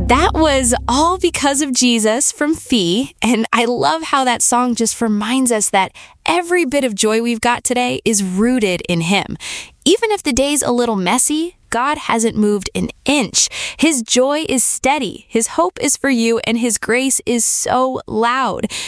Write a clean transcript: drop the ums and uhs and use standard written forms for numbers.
That was All Because of Jesus from Fee, and I love how that song just reminds us that every bit of joy we've got today is rooted in Him. Even if the day's a little messy, God hasn't moved an inch. His joy is steady, His hope is for you, and His grace is so loud.